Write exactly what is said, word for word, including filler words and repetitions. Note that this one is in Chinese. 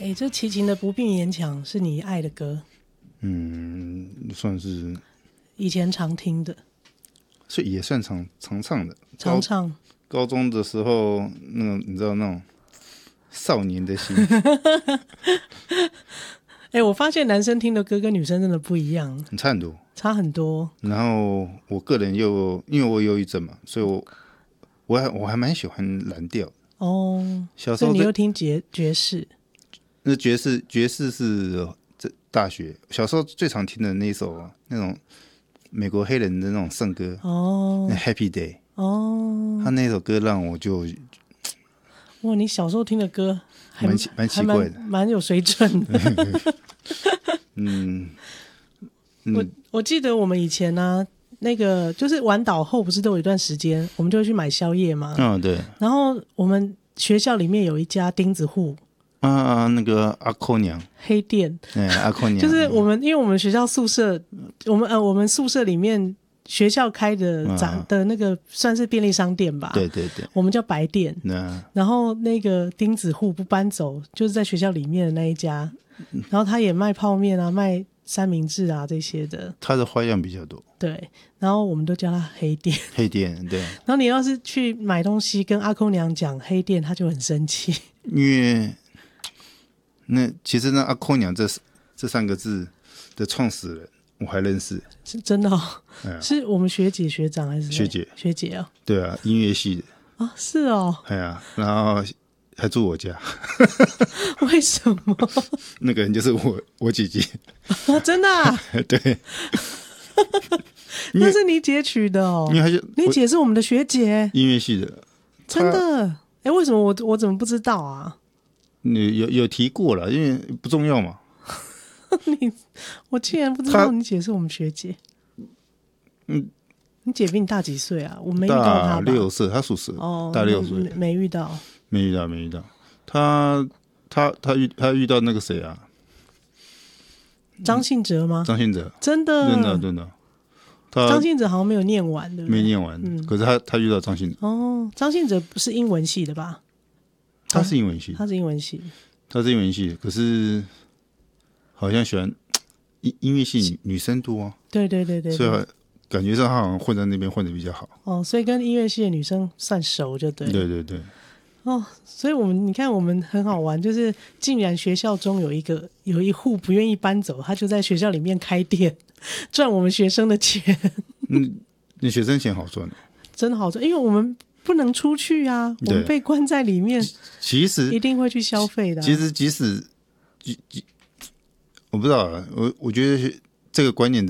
哎，这齐秦的《不必勉强》是你爱的歌， 嗯，算是以前常听的， 所以也算常常唱的， 常唱。 高中的时候，那种你知道那种少年的心。 哎，我发现男生听的歌跟女生真的不一样， 差很多， 差很多。 然后我个人又因为我有忧郁症嘛，所以我我还我还蛮喜欢蓝调哦。 小时候所以你又听爵爵士？ 那爵士爵士是这大学小时候最常听的那一首那种美国黑人的那种圣歌哦， 那 Happy Day 哦， 他那首歌让我就哇，你小时候听的歌还蛮蛮奇怪的， 蛮有水准的。 嗯，嗯我我记得我们以前呢、啊，那个就是晚岛后不是都有一段时间，我们就会去买宵夜嘛。 嗯、哦，对。 然后我们学校里面有一家钉子户。 啊，那个阿扣娘黑店， 哎，阿扣娘就是我们，因为我们学校宿舍，我们呃，我们宿舍里面学校开的展、嗯、的那个算是便利商店吧， 对对对， 我们叫白店。 嗯、 然后那个钉子户不搬走，就是在学校里面的那一家，然后他也卖泡面啊，卖三明治啊这些的， 他的花样比较多。 对，然后我们都叫他黑店。 黑店，对。 然后你要是去买东西跟阿扣娘讲黑店，他就很生气， 因为。那其实呢，阿扣娘这这三个字的创始人我还认识， 是真的哦、 哎， 是我们学姐学长还是学姐学姐啊？ 对啊，音乐系的啊，是哦， 哎呀，然后还住我家， 为什么？ 那个人就是我我姐姐， 啊、真的、啊？ 对， 那是你姐取的哦， 因为就你姐是我们的学姐， 音乐系的， 真的？哎，为什么我我怎么不知道啊？ 你有有提过了，因为不重要嘛。 你我竟然不知道你姐是我们学姐。嗯，你姐比你大几岁啊？我没遇到她吧。 大六岁，她属蛇，哦，大六岁， 没遇到， 没遇到，没遇到。她她她遇她遇到那个谁啊？ 张信哲吗？ 张信哲， 真的， 真的，真的。 张信哲好像没有念完，对不对？ 没念完，嗯、可是他他遇到张信哲。 哦，张信哲不是英文系的吧？ 他是英文系， 他是英文系， 他是英文系，可是好像喜欢音音乐系女生多啊。 对对对 对, 对， 所以感觉上他好像混在那边混得比较好。 哦，所以跟音乐系的女生算熟就对了。 对对对。 哦，所以我们你看我们很好玩，就是竟然学校中有一个有一户不愿意搬走，他就在学校里面开店，赚我们学生的钱。 嗯，那学生钱好赚， 真的好赚，因为我们不能出去啊，我们被关在里面， 其实一定会去消费的、啊。 其实即使，我不知道啊，我我觉得这个观念。